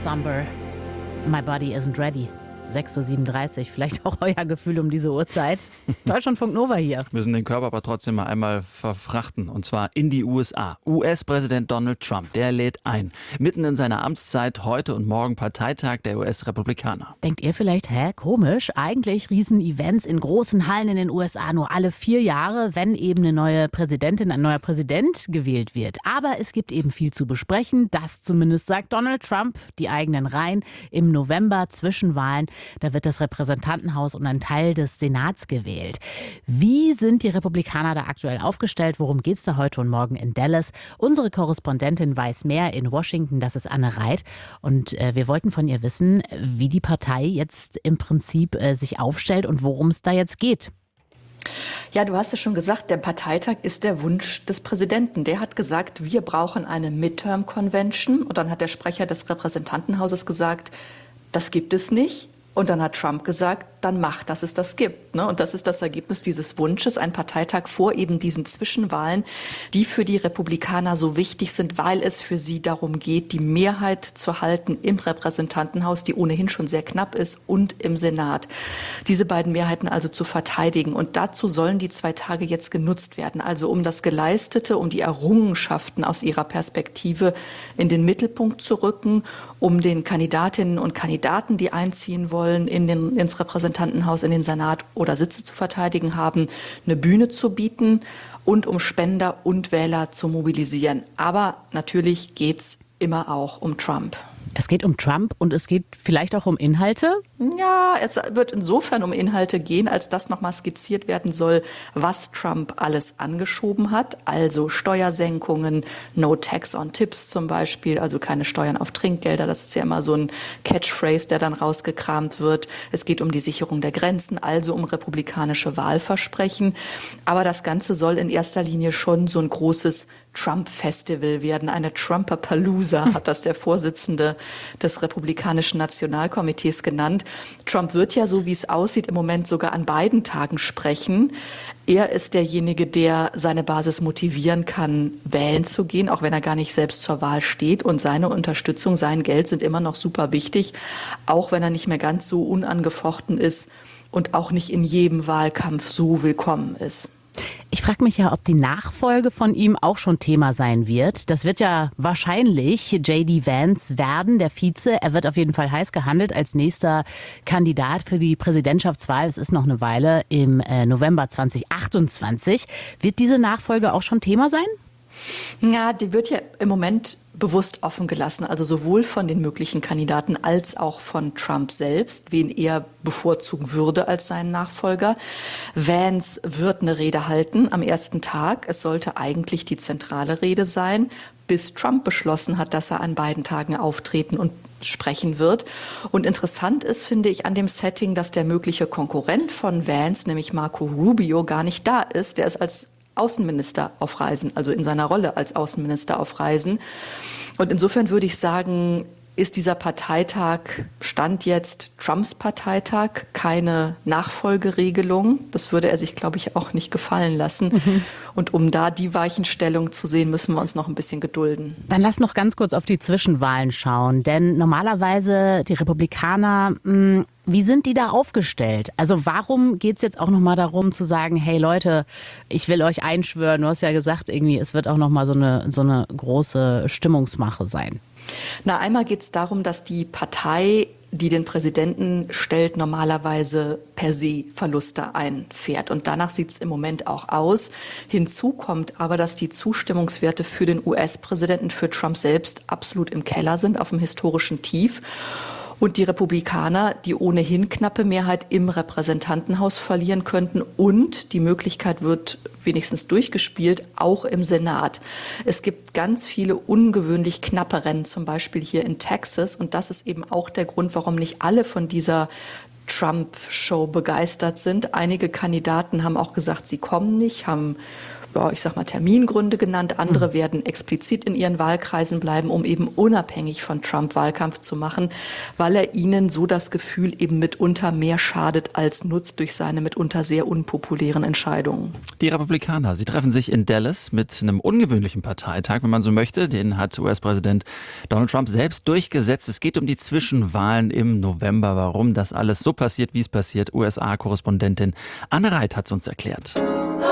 Somber. My body isn't ready. 6:37 Uhr, vielleicht auch euer Gefühl um diese Uhrzeit. Deutschlandfunk Nova hier. Müssen den Körper aber trotzdem mal einmal verfrachten, und zwar in die USA. US-Präsident Donald Trump, der lädt ein. Mitten in seiner Amtszeit, heute und morgen Parteitag der US-Republikaner. Denkt ihr vielleicht, komisch, eigentlich Riesenevents in großen Hallen in den USA nur alle 4 Jahre, wenn eben eine neue Präsidentin, ein neuer Präsident gewählt wird. Aber es gibt eben viel zu besprechen, das zumindest sagt Donald Trump, die eigenen Reihen im November Zwischenwahlen. Da wird das Repräsentantenhaus und ein Teil des Senats gewählt. Wie sind die Republikaner da aktuell aufgestellt? Worum geht es da heute und morgen in Dallas? Unsere Korrespondentin weiß mehr in Washington, das ist Anne Reit. Und wir wollten von ihr wissen, wie die Partei jetzt im Prinzip sich aufstellt und worum es da jetzt geht. Ja, du hast es schon gesagt, der Parteitag ist der Wunsch des Präsidenten. Der hat gesagt, wir brauchen eine Midterm Convention. Und dann hat der Sprecher des Repräsentantenhauses gesagt, das gibt es nicht. Und dann hat Trump gesagt, dann macht, dass es das gibt. Und das ist das Ergebnis dieses Wunsches, ein Parteitag vor eben diesen Zwischenwahlen, die für die Republikaner so wichtig sind, weil es für sie darum geht, die Mehrheit zu halten im Repräsentantenhaus, die ohnehin schon sehr knapp ist, und im Senat. Diese beiden Mehrheiten also zu verteidigen. Und dazu sollen die 2 Tage jetzt genutzt werden. Also um das Geleistete, um die Errungenschaften aus ihrer Perspektive in den Mittelpunkt zu rücken, um den Kandidatinnen und Kandidaten, die einziehen wollen, ins Repräsentantenhaus, in den Senat oder Sitze zu verteidigen haben, eine Bühne zu bieten und um Spender und Wähler zu mobilisieren. Aber natürlich geht es immer auch um Trump. Es geht um Trump und es geht vielleicht auch um Inhalte? Ja, es wird insofern um Inhalte gehen, als dass nochmal skizziert werden soll, was Trump alles angeschoben hat. Also Steuersenkungen, No Tax on Tips zum Beispiel, also keine Steuern auf Trinkgelder. Das ist ja immer so ein Catchphrase, der dann rausgekramt wird. Es geht um die Sicherung der Grenzen, also um republikanische Wahlversprechen. Aber das Ganze soll in erster Linie schon so ein großes Trump-Festival werden. Eine Trumpapalooza hat das der Vorsitzende des Republikanischen Nationalkomitees genannt. Trump wird ja, so wie es aussieht, im Moment sogar an beiden Tagen sprechen. Er ist derjenige, der seine Basis motivieren kann, wählen zu gehen, auch wenn er gar nicht selbst zur Wahl steht. Und seine Unterstützung, sein Geld sind immer noch super wichtig, auch wenn er nicht mehr ganz so unangefochten ist und auch nicht in jedem Wahlkampf so willkommen ist. Ich frage mich ja, ob die Nachfolge von ihm auch schon Thema sein wird. Das wird ja wahrscheinlich J.D. Vance werden, der Vize. Er wird auf jeden Fall heiß gehandelt als nächster Kandidat für die Präsidentschaftswahl. Es ist noch eine Weile im November 2028. Wird diese Nachfolge auch schon Thema sein? Ja, die wird ja im Moment bewusst offen gelassen, also sowohl von den möglichen Kandidaten als auch von Trump selbst, wen er bevorzugen würde als seinen Nachfolger. Vance wird eine Rede halten am ersten Tag. Es sollte eigentlich die zentrale Rede sein, bis Trump beschlossen hat, dass er an beiden Tagen auftreten und sprechen wird. Und interessant ist, finde ich, an dem Setting, dass der mögliche Konkurrent von Vance, nämlich Marco Rubio, gar nicht da ist. Der ist als Außenminister auf Reisen, also in seiner Rolle als Außenminister auf Reisen. Und insofern würde ich sagen, ist dieser Parteitag, Stand jetzt Trumps Parteitag, keine Nachfolgeregelung. Das würde er sich, glaube ich, auch nicht gefallen lassen. Und um da die Weichenstellung zu sehen, müssen wir uns noch ein bisschen gedulden. Dann lass noch ganz kurz auf die Zwischenwahlen schauen. Denn normalerweise die Republikaner, wie sind die da aufgestellt? Also warum geht es jetzt auch nochmal darum zu sagen, hey Leute, ich will euch einschwören, du hast ja gesagt, irgendwie, es wird auch nochmal so eine große Stimmungsmache sein. Na, einmal geht es darum, dass die Partei, die den Präsidenten stellt, normalerweise per se Verluste einfährt. Und danach sieht es im Moment auch aus. Hinzu kommt aber, dass die Zustimmungswerte für den US-Präsidenten, für Trump selbst, absolut im Keller sind, auf dem historischen Tief. Und die Republikaner, die ohnehin knappe Mehrheit im Repräsentantenhaus verlieren könnten. Und die Möglichkeit wird wenigstens durchgespielt, auch im Senat. Es gibt ganz viele ungewöhnlich knappe Rennen, zum Beispiel hier in Texas. Und das ist eben auch der Grund, warum nicht alle von dieser Trump-Show begeistert sind. Einige Kandidaten haben auch gesagt, sie kommen nicht, haben ja, ich sag mal, Termingründe genannt. Andere werden explizit in ihren Wahlkreisen bleiben, um eben unabhängig von Trump Wahlkampf zu machen, weil er ihnen so das Gefühl eben mitunter mehr schadet als nutzt durch seine mitunter sehr unpopulären Entscheidungen. Die Republikaner, sie treffen sich in Dallas mit einem ungewöhnlichen Parteitag, wenn man so möchte. Den hat US-Präsident Donald Trump selbst durchgesetzt. Es geht um die Zwischenwahlen im November. Warum das alles so passiert, wie es passiert, USA-Korrespondentin Anne Reit hat es uns erklärt.